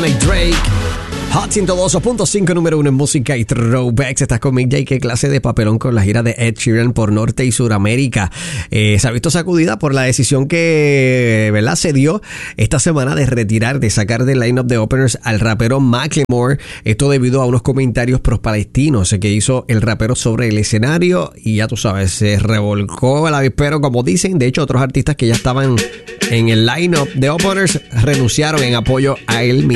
Drake, Hot 102.5, número 1 en música y throwbacks. Estás con Mick J. ¿Qué clase de papelón con la gira de Ed Sheeran por Norte y Suramérica? Se ha visto sacudida por la decisión que, ¿verdad?, se dio esta semana de retirar, de sacar del line-up de openers al rapero Macklemore. Esto debido a unos comentarios pro-palestinos que hizo el rapero sobre el escenario. Y ya tú sabes, se revolcó el avispero, como dicen. De hecho, otros artistas que ya estaban en el line-up de openers renunciaron en apoyo a él mismo.